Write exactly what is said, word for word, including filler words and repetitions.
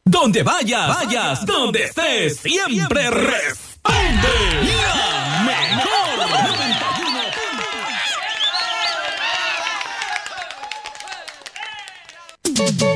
Donde vayas, vayas, donde estés, siempre responde la mejor noventa y uno punto uno.